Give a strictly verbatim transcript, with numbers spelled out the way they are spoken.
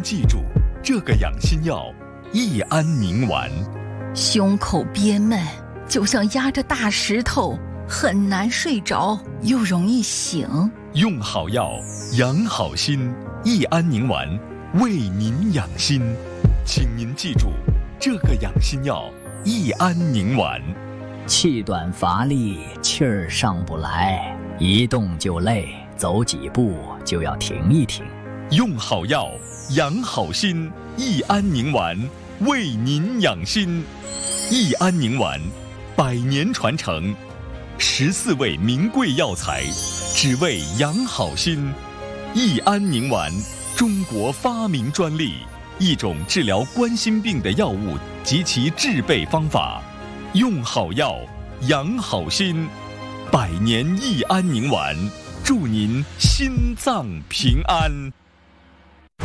记住这个养心药益安宁丸。 胸口憋闷，就像压着大石头，很难睡着，又容易醒。 用好药，养好心，益安宁丸为您养心。请您记住这个养心药益安宁丸。 气短乏力，气儿上不来，一动就累，走几步就要停一停。 用好药，养好心，益安宁丸为您养心。益安宁丸，百年传承，十四味名贵药材，只为养好心。益安宁丸，中国发明专利，一种治疗冠心病的药物及其制备方法。用好药，养好心，百年益安宁丸，祝您心脏平安。